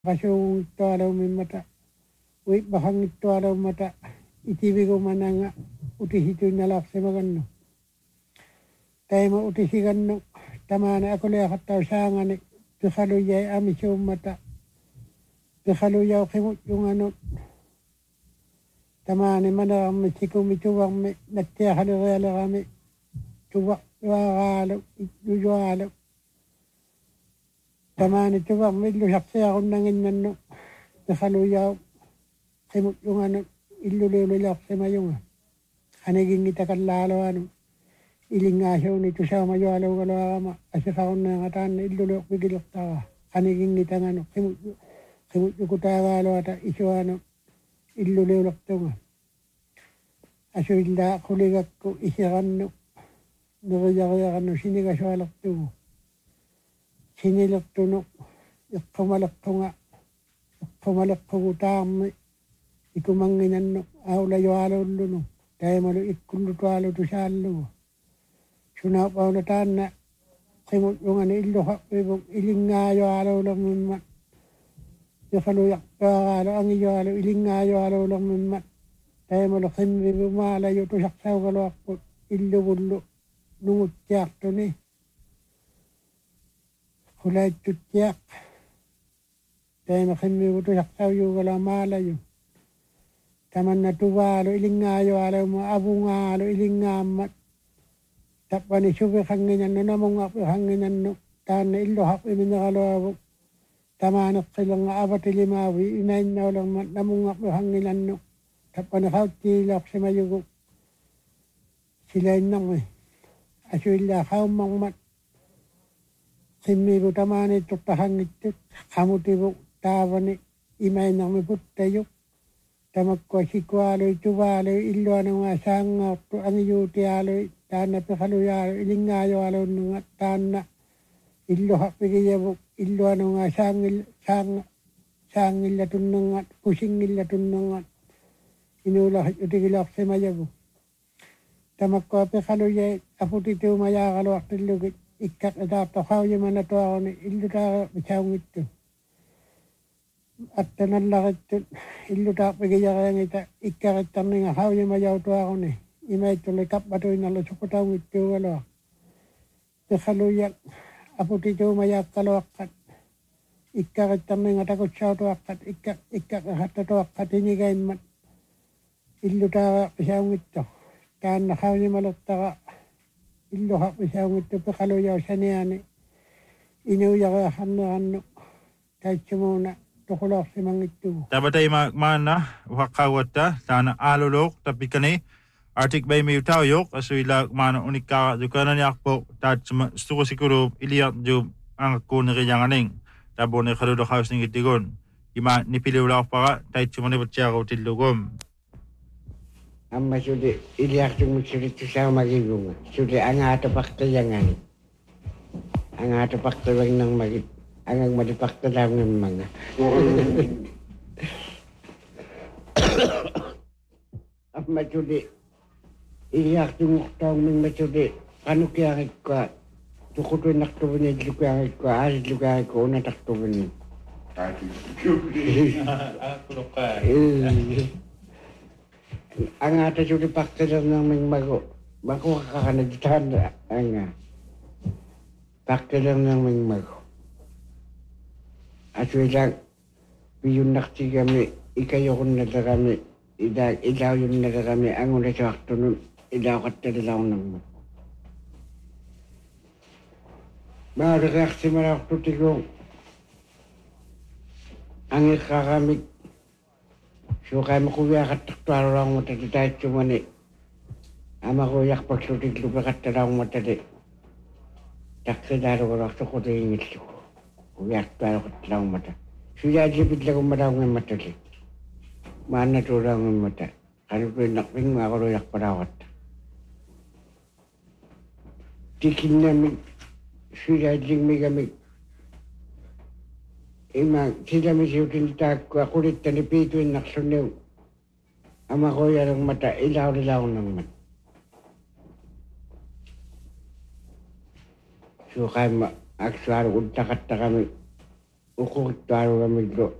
Kasung ito araw may mata. Wait, bahang ito araw mata. Itibi ko man nga utihito na lak sa magano. Tayo mo utisigan no. Tama na ako liya kataw sa nga ni. Pikaluyay amisyo mata. Pikaluyaw kimot yung ano. Tama ni mana kami sikumituwang may natya kalurela kami. Tuwak yuwakalo. Yuwakalo. Tama ni tuwak may lusak siya akong nanginyan no. Pikaluyaw. Kimot yung ano. Ilulululak sa mayong. Kaniging itakan lalo ano. Ilingasyo nito siya mayualaw kalawama. Kasi kaon na ngatan na ilululok bigilok tawa. Kaniging itang ano. Kimot yung kutagalo ata iso ano. Ilululok to nga. Aso ila kuligak ko isikan no. Nakayakan no sinigaswalak to. Sinilok to no. Ikamalak to nga. Ikamalak ko kutang ikumanginan no. Aulayo alaw no. Dahil malo ikuluto alaw to sa alaw. Sunapaw na taan na. Kimot yung ano iluha. Ilingayo alaw lang naman. Yakaluyak pa alaw. Ang iyo alaw. Ilingayo alaw lang naman. Dahil malo kimbi bumalayo to saksaw kalawak po. Ilubulo. Nungut tiyak to ni. Kulay tutiyak. Dahil makimbi to saksaw yung kalaw malayo. Taman na tuwalo, ilingayo alaw mo, abungalo, ilingamat. Tapwa ni subi kanginan no, namong api kanginan no. Taan na ilo hapi minakalawa. Tamanok silang abat ilimawi, inayin na ulang namong api kanginan no. Tapwa na kautilak si mayugok. Sila inang eh. Aso ila kaumang mat. Simigo taman ito tahangit ito. Kamutibok tawa ni imay na may putayok. Tamak ko si kualo ito walo ilo ng mga sanga to ang yuti alo tana pekaluya ilingayo alo ng tana ilo hakpigiyabok ilo ng mga sangil latun ng kusingil latun ng inulak utigilak sa mayabo. Tamak ko pekaluya aputi ito mayakalawak tilugit ikat na tapakaw yung mga to ako ni ilo ta bisawang ito. At tanalakit ilo tapos kaya kaya ngita ikakitan nga haw yung mayaw to ako ni. Imay tuloy kapatoy na lusukutaw ito wala. Nakaluyak aputi ito mayak kalawakat. Ikakitan nga takot siya to akat ikakahata to akat inigay mat. Ilo ta pisawang ito. Taan na haw yung malata ka. Ilo ha pisawang ito pakaluyaw siya niya ni. Inuya ka hano kahit sumuna. Tukulak si mangito. Tabatay mana wakawata tana alolok tapi kani artik bay may utayok aso ila mana unika dukana ni akpo tat stuko siguro iliyak jo ang ko ni kayanganing tabo ni karudo house ni gitigon ima ni piliwla para tait chumani batya ko tilugom amma sude iliyak jo musiri sa magigong sude anga tapakta yangan anga tapakta lang nang magit angang madipakta lang ng mga. At matuli, iyak yung muktang ng matuli, ano kaya ka, tukutoy naktubo niya, lukayakit ko, asit lukayakit ko, nataktubo niya. Ang ata suli pakta lang ng mga mago, bako kakanagitahan ang pakta lang ng mga mago. At wala, yung nakti kami, ikayo kong nata kami, ilaw yung nata kami, ang ulit sa wakto nun, ilaw kat talaw naman. Mga reaksi man ako tutigong, ang ikakamig, so kaya makuya kat taktwaro lang mataditahit sumani, ama kuyak pagsutig lupa kat talaw matadi, taksidaro ko rakto ko tingin ko. Kuyak tayo katlaw mata. Suya jipit lang mata ng mata li. Mana turang ng mata. Kano ko nakping makaroyak parawat. Tikin namin. Suya jing may gamig. Ima, sila may siyutin tag ko. Akulit tanipito yung naksunew. Ama ko yarang mata. Ilaw-ilaw ng mata. So kaya aksuar untakat na kami ukur taruh kami